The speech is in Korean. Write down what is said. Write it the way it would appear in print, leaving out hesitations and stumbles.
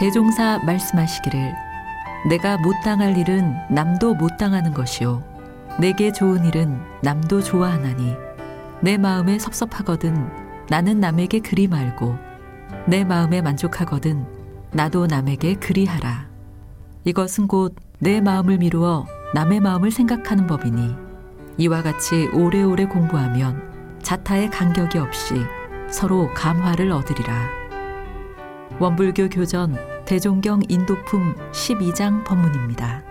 대종사 말씀하시기를 내가 못 당할 일은 남도 못 당하는 것이요 내게 좋은 일은 남도 좋아하나니 내 마음에 섭섭하거든 나는 남에게 그리 말고 내 마음에 만족하거든 나도 남에게 그리하라. 이것은 곧 내 마음을 미루어 남의 마음을 생각하는 법이니 이와 같이 오래오래 공부하면 자타의 간격이 없이 서로 감화를 얻으리라. 원불교 교전 대종경 인도품 12장 법문입니다.